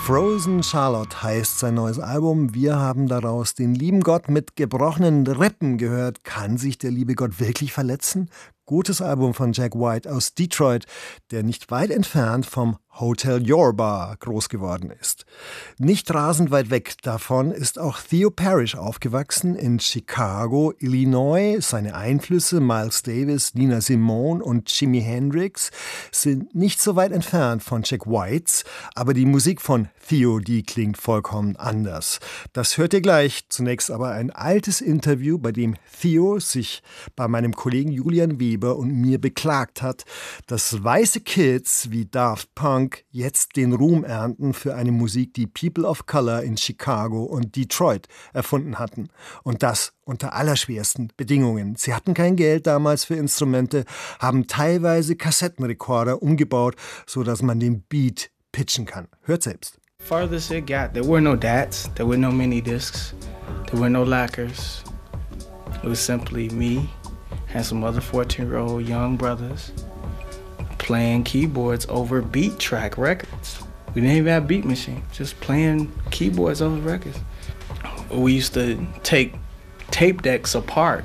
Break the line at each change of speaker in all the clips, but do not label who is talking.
Frozen Charlotte heißt sein neues Album. Wir haben daraus den lieben Gott mit gebrochenen Rippen gehört. Kann sich der liebe Gott wirklich verletzen? Gutes Album von Jack White aus Detroit, der nicht weit entfernt vom Hotel Yorba groß geworden ist. Nicht rasend weit weg davon ist auch Theo Parrish aufgewachsen in Chicago, Illinois. Seine Einflüsse Miles Davis, Nina Simone und Jimi Hendrix sind nicht so weit entfernt von Jack Whites, aber die Musik von Theo, die klingt vollkommen anders. Das hört ihr gleich. Zunächst aber ein altes Interview, bei dem Theo sich bei meinem Kollegen Julian Weber und mir beklagt hat, dass weiße Kids wie Daft Punk jetzt den Ruhm ernten für eine Musik, die People of Color in Chicago und Detroit erfunden hatten. Und das unter allerschwersten Bedingungen. Sie hatten kein Geld damals für Instrumente, haben teilweise Kassettenrekorder umgebaut, sodass man den Beat pitchen kann. Hört selbst.
Farthest it got, there were no DATs, there were no mini discs, there were no lacquers. It was simply me and some other 14-year-old young brothers playing keyboards over beat track records. We didn't even have beat machines, just playing keyboards over records. We used to take tape decks apart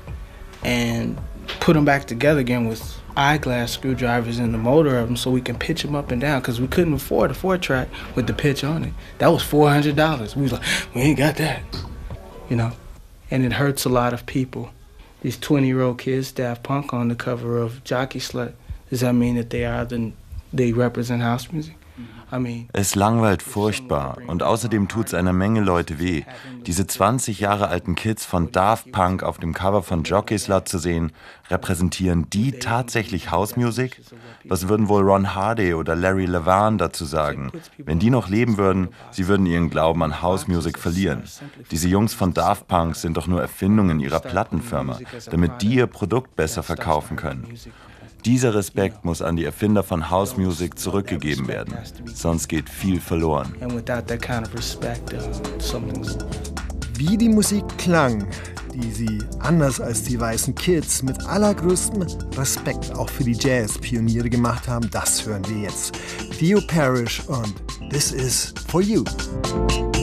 and put them back together again with eyeglass screwdrivers in the motor of them so we can pitch them up and down, because we couldn't afford a 4-track with the pitch on it. That was $400. We was like, we ain't got that, you know? And it hurts a lot of people. These 20-year-old kids, Daft Punk on the cover of Jockey Slut, does that mean that they represent house music?
Es langweilt furchtbar und außerdem tut's einer Menge Leute weh. Diese 20 Jahre alten Kids von Daft Punk auf dem Cover von Jockey Slut zu sehen, repräsentieren die tatsächlich House Music? Was würden wohl Ron Hardy oder Larry Levan dazu sagen? Wenn die noch leben würden, sie würden ihren Glauben an House Music verlieren. Diese Jungs von Daft Punk sind doch nur Erfindungen ihrer Plattenfirma, damit die ihr Produkt besser verkaufen können. Dieser Respekt muss an die Erfinder von House Music zurückgegeben werden, sonst geht viel verloren.
Wie die Musik klang, die sie, anders als die weißen Kids, mit allergrößtem Respekt auch für die Jazz-Pioniere gemacht haben, das hören wir jetzt. Theo Parrish und This Is For You.